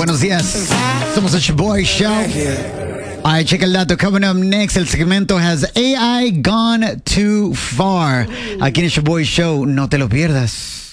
Buenos días. Somos el Shaboy Show. Alright, check el dato. Coming up next, el segmento Has AI Gone Too Far? Aquí en el Shaboy Show, no te lo pierdas.